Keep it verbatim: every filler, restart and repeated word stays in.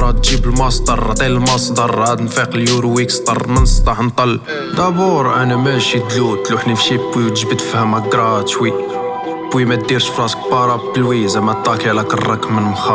الكرة تجيب المصدر عطي المصدر عاد نفيق اليورو ويكستر من سطح نطل دابور انا ماشي دلوت لوحني في شي بوي وتجبد فهمها كراتشوي بوي ما ديرش فراسك بارا بلوي زعما طاكي على كراك من مخا